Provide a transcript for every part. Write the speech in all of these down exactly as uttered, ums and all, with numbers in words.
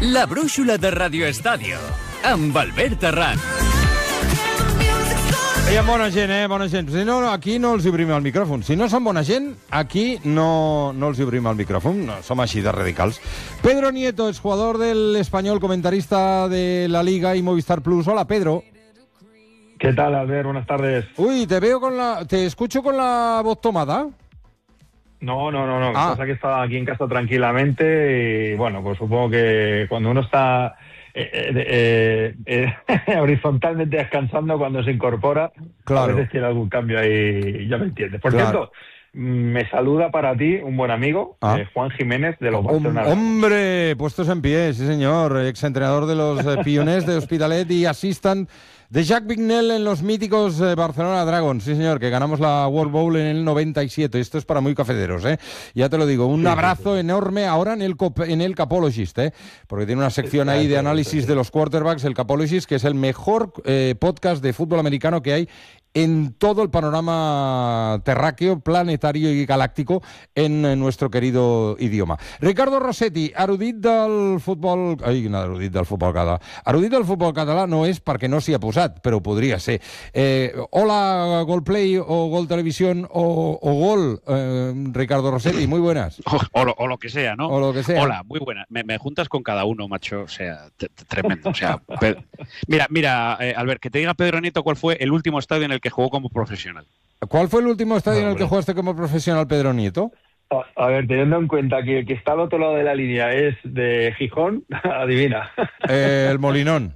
La brúixola de Radio Estadio, amb Albert Arran. Hi ha bona gent, eh? Bona gent. Si no, aquí no els obrim el micròfon. Si no són bona gent, aquí no, no els obrim el micròfon. No, som així de radicals. Pedro Nieto es jugador del Español, comentarista de la Liga y Movistar Plus. Hola, Pedro. ¿Qué tal, Albert? Buenas tardes. Uy, te veo con la... ¿Te escucho con la voz tomada? No, no, no, no. Ah. Pasa que estaba aquí en casa tranquilamente y, bueno, pues supongo que cuando uno está eh, eh, eh, eh, horizontalmente descansando, cuando se incorpora, Claro. a veces tiene algún cambio ahí, ya me entiendes. Por Claro. cierto, me saluda para ti un buen amigo, Ah. eh, Juan Jiménez, de los Hom- Barcelona. Hombre, puestos en pie, sí señor. Exentrenador de los eh, Pioners de Hospitalet y assistant de Jacques Vignel en los míticos eh, Barcelona Dragons. Sí señor, que ganamos la World Bowl en el noventa y siete. Esto es para muy cafederos, ¿eh? Ya te lo digo. Un Sí, abrazo sí, sí. enorme ahora en el, cop- en el Capologist, ¿eh? Porque tiene una sección ahí de análisis de los quarterbacks, el Capologist, que es el mejor eh, podcast de fútbol americano que hay en todo el panorama terráqueo, planetario i galàctico en nuestro querido idioma. Ricardo Rossetti, erudit del futbol... Ai, no, erudit del futbol català. Erudit del futbol català no és perquè no s'hi ha posat, però podria ser. Eh, hola, Golplay o Gol Televisión o, o Gol, eh, Ricardo Rossetti, muy buenas. O, o, lo, o lo que sea, ¿no? O lo que sea. Hola, muy buena. Me, me juntas con cada uno, macho. O sea, t- t- tremendo. O sea, Pe- mira, mira, eh, Albert, que te diga Pedro Nieto cuál fue el último estadio en el que jugó como profesional. ¿Cuál fue el último estadio en el que Hombre. jugaste como profesional, Pedro Nieto? A, a ver, teniendo en cuenta que el que está al otro lado de la línea es de Gijón, adivina. Eh, el Molinón.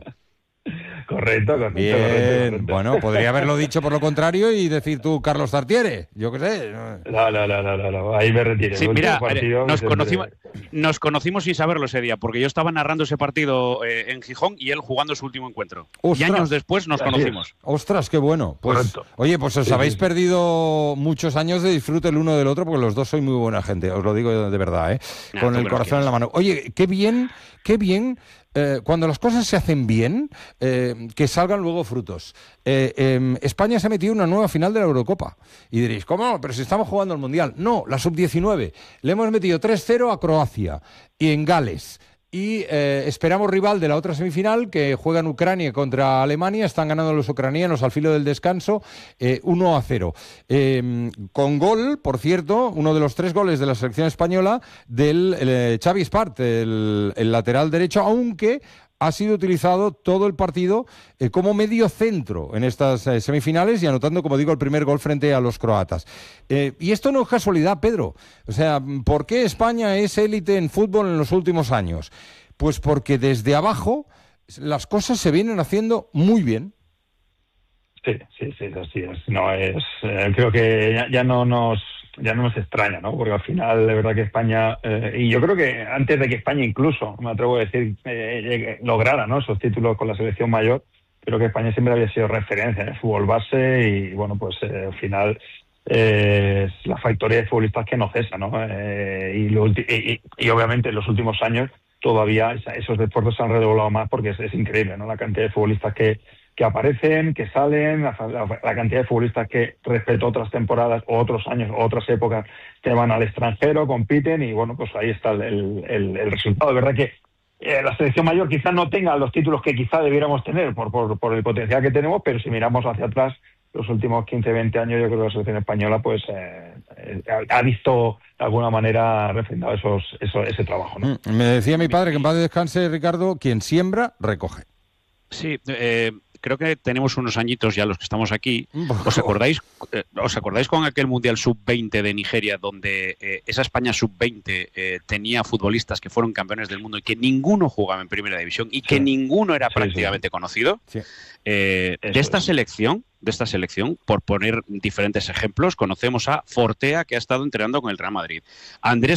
Correcto, correcto. Bien, correcto, correcto. bueno, podría haberlo dicho por lo contrario y decir tú Carlos Tartiere, yo qué sé. No, no, no, no, no, no, ahí me retiré. Sí, El mira, último partido, nos Vicente- conocimos, nos conocimos sin saberlo ese día, porque yo estaba narrando ese partido eh, en Gijón y él jugando su último encuentro. ¡Ostras! Y años después nos Así es. conocimos. Ostras, qué bueno. Pues, Correcto. oye, pues os Sí, habéis sí, sí. perdido muchos años de disfrute el uno del otro, porque los dos sois muy buena gente, os lo digo de verdad, ¿eh? Nah, Con tú el que corazón nos en la mano. Oye, qué bien, qué bien, eh, cuando las cosas se hacen bien, eh, que salgan luego frutos. Eh, eh, España se ha metido en una nueva final de la Eurocopa. Y diréis, ¿cómo no? Pero si estamos jugando el Mundial. No, la sub diecinueve. Le hemos metido tres cero a Croacia y en Gales. Y eh, esperamos rival de la otra semifinal, que juegan Ucrania contra Alemania. Están ganando los ucranianos al filo del descanso, eh, uno a cero. Eh, con gol, por cierto, uno de los tres goles de la selección española del eh, Xavi Espart, el, el lateral derecho, aunque ha sido utilizado todo el partido eh, como medio centro en estas eh, semifinales y anotando, como digo, el primer gol frente a los croatas. Eh, y esto no es casualidad, Pedro. O sea, ¿por qué España es élite en fútbol en los últimos años? Pues porque desde abajo las cosas se vienen haciendo muy bien. Sí, sí, sí, así es. No es, eh, creo que ya, ya no nos ya no nos extraña, ¿no? Porque al final, de verdad que España, eh, y yo creo que antes de que España incluso, me atrevo a decir, eh, llegue- lograra, ¿no?, esos títulos con la selección mayor, creo que España siempre había sido referencia en el fútbol base y, bueno, pues eh, al final eh, es la factoría de futbolistas que no cesa, ¿no? Eh, y, lo ulti- y, y- y obviamente en los últimos años todavía esa- esos esfuerzos se han redoblado más porque es, es increíble, ¿no? La cantidad de futbolistas que que aparecen, que salen, la, la, la cantidad de futbolistas que respecto a otras temporadas o otros años o otras épocas que van al extranjero, compiten y bueno, pues ahí está el, el, el resultado. De verdad que eh, la selección mayor quizás no tenga los títulos que quizá debiéramos tener por, por, por el potencial que tenemos, pero si miramos hacia atrás los últimos quince, veinte años, yo creo que la selección española pues eh, eh, ha visto de alguna manera refrendado esos, eso, ese trabajo, ¿no? Mm, Me decía mi padre que en paz descanse, Ricardo, quien siembra, recoge. Sí, eh, creo que tenemos unos añitos ya los que estamos aquí. ¿Os acordáis, eh, ¿os acordáis con aquel Mundial sub veinte de Nigeria, donde eh, esa España sub veinte eh, tenía futbolistas que fueron campeones del mundo y que ninguno jugaba en primera división y que Sí. ninguno era Sí, prácticamente sí. conocido? Sí. Eh, de Eso esta es. selección, de esta selección, por poner diferentes ejemplos, conocemos a Fortea, que ha estado entrenando con el Real Madrid. Andrés